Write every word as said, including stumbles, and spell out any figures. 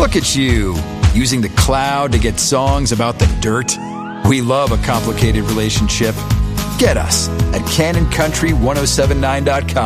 Look at you, using the cloud to get songs about the dirt. We love a complicated relationship. Get us at canon country ten seventy-nine dot com.